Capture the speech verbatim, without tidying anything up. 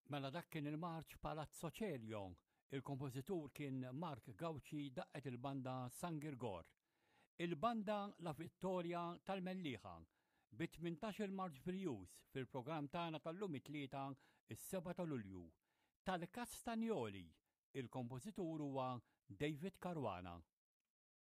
Mela dak kien il-marċ Palazzo Celio, il-kompożitur kien Mark Gauci daqqet il-banda San Girgor. Il-banda La Vittoria tal-Mellieħa bi tmintax-il marċ Virjus fil-programm tagħna tal-lum it-tlieta is-seba' ta' Lulju. Tal-Castagnoli, il-kompożitur huwa David Caruana.